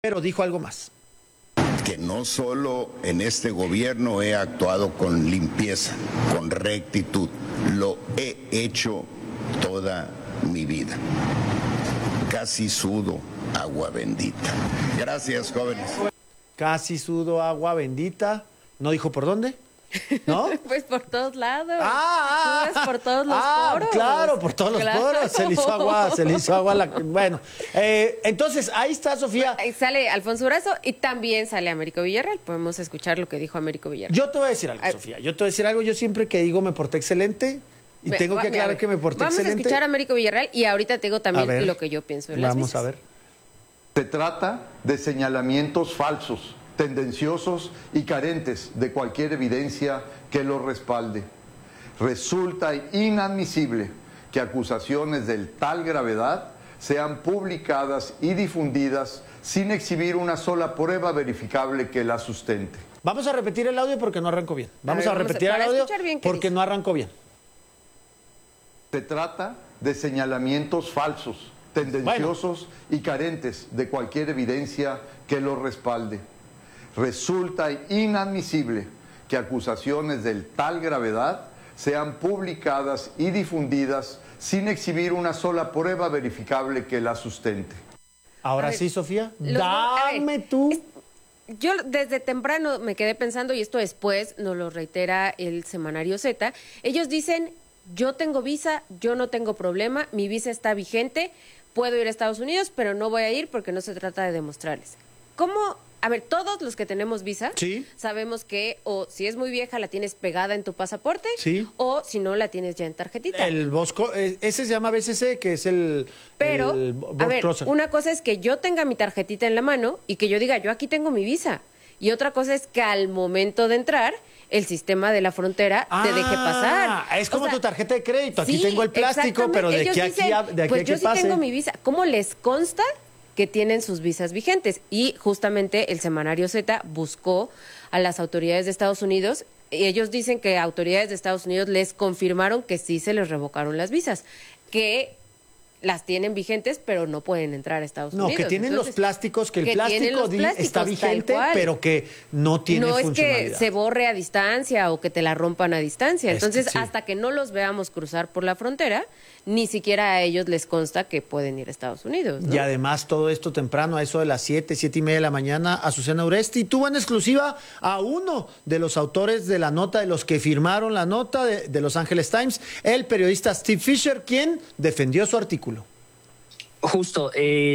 Pero dijo algo más. Que no solo en este gobierno he actuado con limpieza, con rectitud, lo he hecho toda mi vida. Casi sudo agua bendita. Gracias, jóvenes. Casi sudo agua bendita. ¿No dijo por dónde? ¿No? Pues por todos lados. Subes por todos los poros. Claro, por todos los poros. Se le hizo agua. Bueno, entonces ahí está, Sofía. Sale Alfonso Durazo y también sale Américo Villarreal. Podemos escuchar lo que dijo Américo Villarreal. Yo te voy a decir algo, Sofía. Yo te voy a decir algo. Yo siempre que digo me porté excelente y tengo que aclarar que me porté excelente. Vamos a escuchar a Américo Villarreal y ahorita te digo también lo que yo pienso de las visas. Vamos a ver. Se trata de señalamientos falsos, tendenciosos y carentes de cualquier evidencia que los respalde. Resulta inadmisible que acusaciones de tal gravedad sean publicadas y difundidas sin exhibir una sola prueba verificable que la sustente. Vamos a repetir el audio porque no arrancó bien. Vamos a repetir el audio porque no arrancó bien. Se trata de señalamientos falsos, tendenciosos y carentes de cualquier evidencia que los respalde. Resulta inadmisible que acusaciones de tal gravedad sean publicadas y difundidas sin exhibir una sola prueba verificable que la sustente. Ahora sí, Sofía, dame tú. Yo desde temprano me quedé pensando, y esto después nos lo reitera el semanario Z, ellos dicen, yo tengo visa, yo no tengo problema, mi visa está vigente, puedo ir a Estados Unidos, pero no voy a ir porque no se trata de demostrarles. ¿Cómo? A ver, todos los que tenemos visa, sabemos que o si es muy vieja la tienes pegada en tu pasaporte, o si no la tienes ya en tarjetita. El Bosco, ese se llama BCC, que es el... Pero, a ver, una cosa es que yo tenga mi tarjetita en la mano y que yo diga, yo aquí tengo mi visa. Y otra cosa es que al momento de entrar, el sistema de la frontera te deje pasar. Es como tu tarjeta de crédito. Aquí tengo el plástico, pero de aquí a aquí pues yo sí tengo mi visa. ¿Cómo les consta que tienen sus visas vigentes? Y justamente el semanario Z buscó a las autoridades de Estados Unidos y ellos dicen que autoridades de Estados Unidos les confirmaron que sí se les revocaron las visas, que las tienen vigentes, pero no pueden entrar a Estados Unidos. No, que tienen los plásticos, que el plástico está vigente, pero que no tiene funcionalidad. No es que se borre a distancia o que te la rompan a distancia. Entonces, hasta que no los veamos cruzar por la frontera, ni siquiera a ellos les consta que pueden ir a Estados Unidos, ¿no? Y además todo esto temprano, a eso de las 7:30 de la mañana, Azucena Uresti tuvo en exclusiva a uno de los autores de la nota, de los que firmaron la nota de Los Angeles Times, el periodista Steve Fisher, quien defendió su artículo. Justo,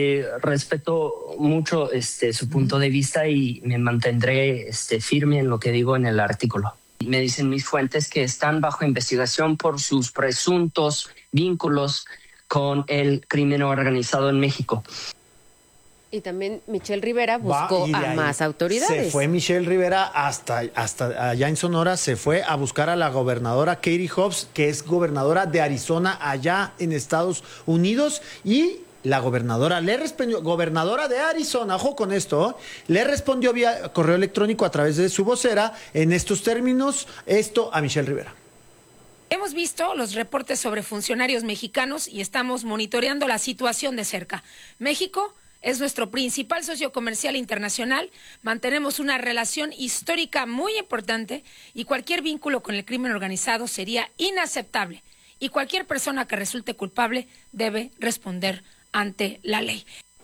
respeto mucho su punto de vista y me mantendré firme en lo que digo en el artículo. Me dicen mis fuentes que están bajo investigación por sus presuntos vínculos con el crimen organizado en México. Y también Michelle Rivera buscó a más autoridades. Se fue Michelle Rivera hasta allá en Sonora, se fue a buscar a la gobernadora Katie Hobbs, que es gobernadora de Arizona allá en Estados Unidos, y la gobernadora le respondió, gobernadora de Arizona, ojo con esto, le respondió vía correo electrónico a través de su vocera en estos términos, esto a Michelle Rivera. Hemos visto los reportes sobre funcionarios mexicanos y estamos monitoreando la situación de cerca. México es nuestro principal socio comercial internacional, mantenemos una relación histórica muy importante y cualquier vínculo con el crimen organizado sería inaceptable y cualquier persona que resulte culpable debe responder ante la ley.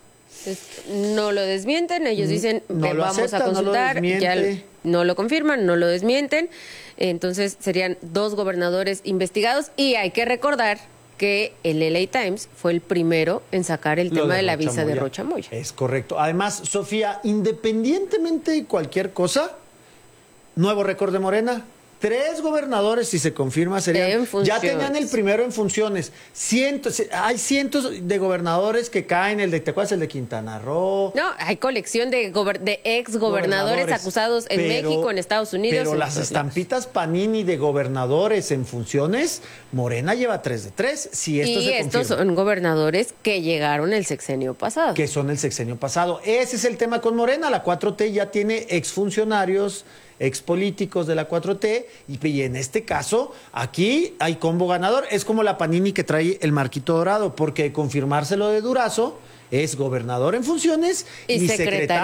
No lo desmienten, ellos dicen, vamos a consultar, ya no lo confirman, no lo desmienten, entonces serían 2 gobernadores investigados y hay que recordar que el LA Times fue el primero en sacar el tema de la visa de Rocha Moya. Es correcto. Además, Sofía, independientemente de cualquier cosa, nuevo récord de Morena. 3 gobernadores, si se confirma, serían. Ya tenían el primero en funciones. Hay cientos de gobernadores que caen. ¿Te acuerdas el de Quintana Roo? No, hay colección de ex gobernadores acusados en México, en Estados Unidos. Pero las estampitas Panini de gobernadores en funciones, Morena lleva 3 de 3. Si esto y se estos confirma. son gobernadores que llegaron el sexenio pasado. Que son el sexenio pasado. Ese es el tema con Morena. La 4T ya tiene exfuncionarios, expolíticos de la 4T, y en este caso, aquí hay combo ganador. Es como la Panini que trae el marquito dorado, porque de confirmarse lo de Durazo, es gobernador en funciones Y y secretario